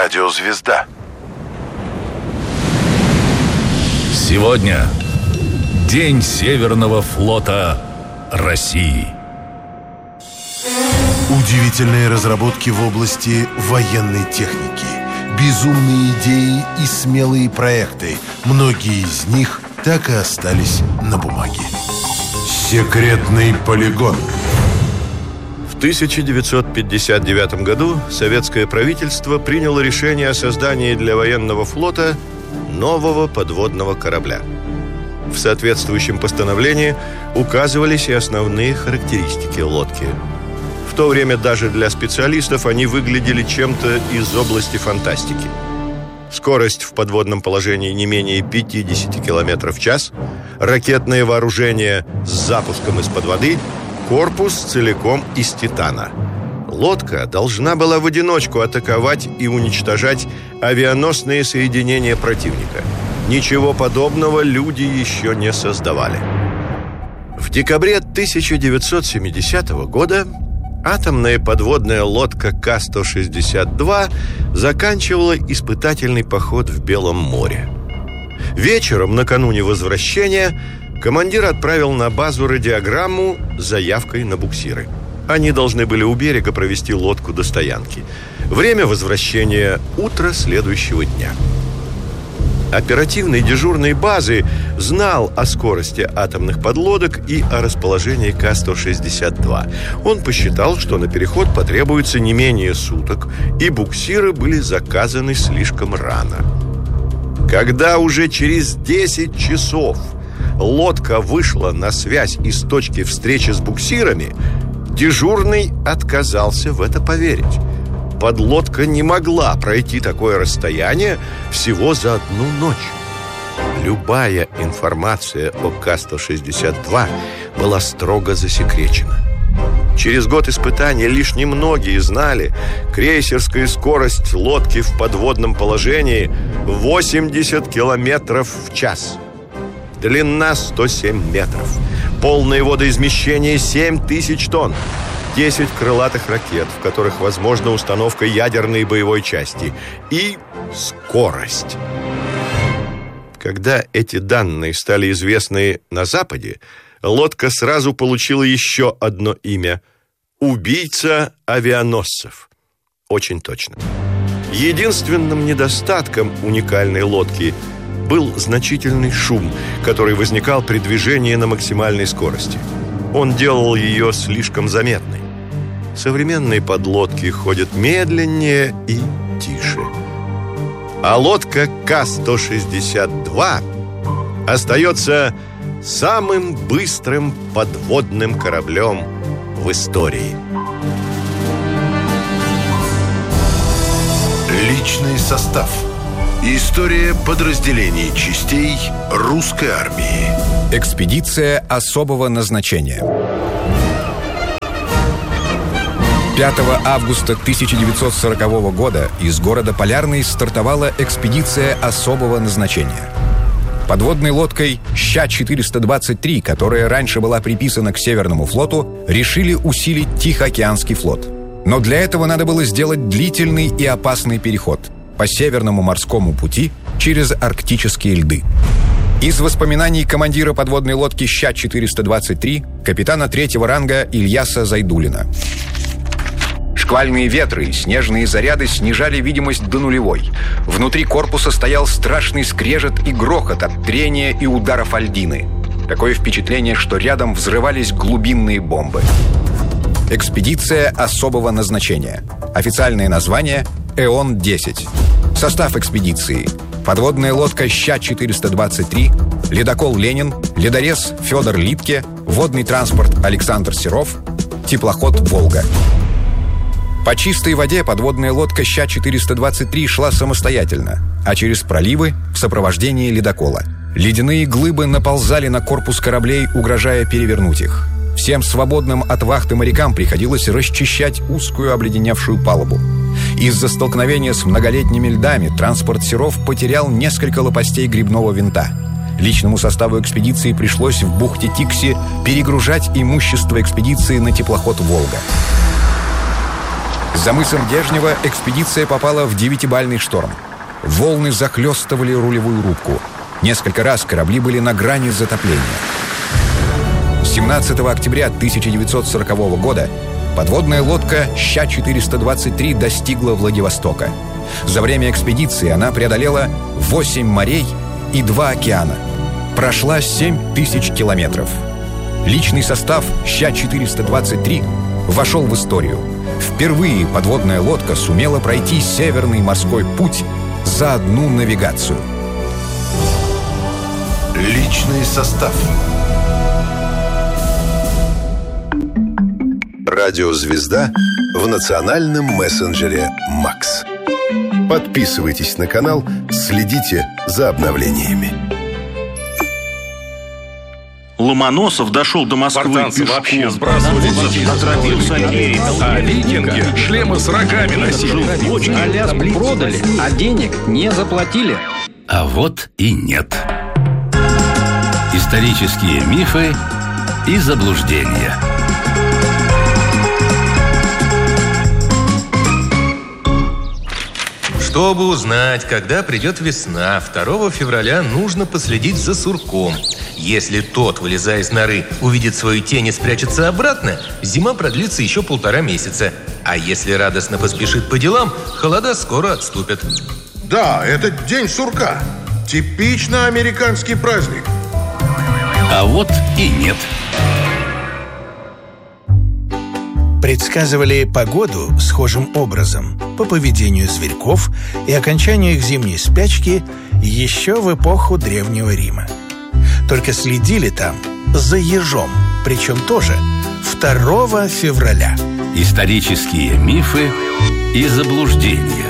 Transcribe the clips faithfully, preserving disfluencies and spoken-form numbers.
Радиозвезда. Сегодня День Северного флота России. Удивительные разработки в области военной техники, безумные идеи и смелые проекты. Многие из них так и остались на бумаге. Секретный полигон. В тысяча девятьсот пятьдесят девятом году советское правительство приняло решение о создании для военного флота нового подводного корабля. В соответствующем постановлении указывались и основные характеристики лодки. В то время даже для специалистов они выглядели чем-то из области фантастики. Скорость в подводном положении не менее пятьдесят километров в час, ракетное вооружение с запуском из-под воды, корпус целиком из титана. Лодка должна была в одиночку атаковать и уничтожать авианосные соединения противника. Ничего подобного люди еще не создавали. В декабре тысяча девятьсот семидесятого года атомная подводная лодка К сто шестьдесят два заканчивала испытательный поход в Белом море. Вечером, накануне возвращения, командир отправил на базу радиограмму с заявкой на буксиры. Они должны были у берега провести лодку до стоянки. Время возвращения – утро следующего дня. Оперативный дежурный базы знал о скорости атомных подлодок и о расположении К сто шестьдесят два. Он посчитал, что на переход потребуется не менее суток, и буксиры были заказаны слишком рано. Когда уже через десять часов лодка вышла на связь из точки встречи с буксирами, дежурный отказался в это поверить. Подлодка не могла пройти такое расстояние всего за одну ночь. Любая информация о К сто шестьдесят два была строго засекречена. Через год испытаний лишь немногие знали, крейсерская скорость лодки в подводном положении восемьдесят километров в час. Длина сто семь метров. Полное водоизмещение семь тысяч тонн. десять крылатых ракет, в которых возможна установка ядерной боевой части. И скорость. Когда эти данные стали известны на Западе, лодка сразу получила еще одно имя – «Убийца авианосцев». Очень точно. Единственным недостатком уникальной лодки был значительный шум, который возникал при движении на максимальной скорости. Он делал ее слишком заметной. Современные подлодки ходят медленнее и тише. А лодка К сто шестьдесят два остается самым быстрым подводным кораблем в истории. Личный состав. История подразделений частей русской армии. Экспедиция особого назначения. пятого августа тысяча девятьсот сорокового года из города Полярный стартовала экспедиция особого назначения. Подводной лодкой Ща четыреста двадцать три, которая раньше была приписана к Северному флоту, решили усилить Тихоокеанский флот. Но для этого надо было сделать длительный и опасный переход по Северному морскому пути через арктические льды. Из воспоминаний командира подводной лодки Ща четыреста двадцать три, капитана третьего ранга Ильяса Зайдуллина. Шквальные ветры и снежные заряды снижали видимость до нулевой. Внутри корпуса стоял страшный скрежет и грохот от трения и ударов о льдины. Такое впечатление, что рядом взрывались глубинные бомбы. Экспедиция особого назначения. Официальное название – Эон десять. Состав экспедиции: подводная лодка Ща четыреста двадцать три, ледокол «Ленин», ледорез Федор Литке, водный транспорт Александр Серов, теплоход «Волга». По чистой воде подводная лодка Ща четыреста двадцать три шла самостоятельно, а через проливы в сопровождении ледокола. Ледяные глыбы наползали на корпус кораблей, угрожая перевернуть их. Всем свободным от вахты морякам приходилось расчищать узкую обледеневшую палубу. Из-за столкновения с многолетними льдами транспорт Серов потерял несколько лопастей гребного винта. Личному составу экспедиции пришлось в бухте Тикси перегружать имущество экспедиции на теплоход «Волга». За мысом Дежнева экспедиция попала в девятибальный шторм. Волны захлестывали рулевую рубку. Несколько раз корабли были на грани затопления. семнадцатого октября тысяча девятьсот сорокового года подводная лодка Ща четыреста двадцать три достигла Владивостока. За время экспедиции она преодолела восемь морей и два океана. Прошла семь тысяч километров. Личный состав Ща четыреста двадцать три вошел в историю. Впервые подводная лодка сумела пройти Северный морской путь за одну навигацию. Личный состав. Радиозвезда в национальном мессенджере «Макс». Подписывайтесь на канал, следите за обновлениями. Ломоносов дошел до Москвы Спартанцы пешком. вообще сбрасывали Отравился Альгерий. а викинги шлемы с рогами носили. Аляску продали, а денег не заплатили. А вот и нет. Исторические мифы и заблуждения. Чтобы узнать, когда придет весна, второго февраля нужно последить за сурком. Если тот, вылезая из норы, увидит свою тень и спрячется обратно, зима продлится еще полтора месяца. А если радостно поспешит по делам, холода скоро отступят. Да, это день сурка. Типично американский праздник. А вот и нет. Предсказывали погоду схожим образом по поведению зверьков и окончанию их зимней спячки еще в эпоху Древнего Рима. Только следили там за ежом, причем тоже второго февраля. Исторические мифы и заблуждения.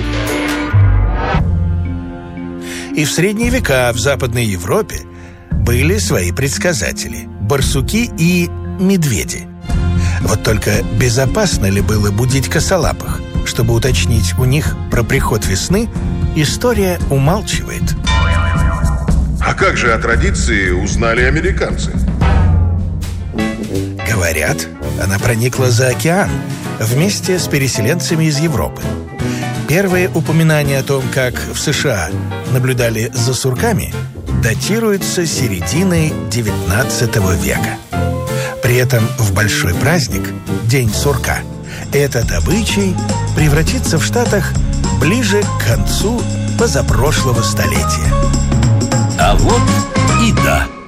И в средние века в Западной Европе были свои предсказатели – барсуки и медведи. Вот только безопасно ли было будить косолапых? Чтобы уточнить у них про приход весны, история умалчивает. А как же о традиции узнали американцы? Говорят, она проникла за океан вместе с переселенцами из Европы. Первые упоминания о том, как в США наблюдали за сурками, датируются серединой девятнадцатого века. При этом в большой праздник, День сурка, этот обычай превратится в Штатах ближе к концу позапрошлого столетия. А вот и да.